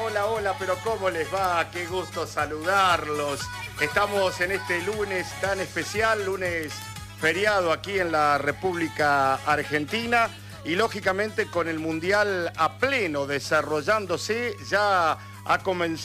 hola, pero ¿cómo les va? Qué gusto saludarlos. Estamos en este lunes tan especial, lunes feriado aquí en la República Argentina y lógicamente con el Mundial a pleno desarrollándose, ya ha comenzado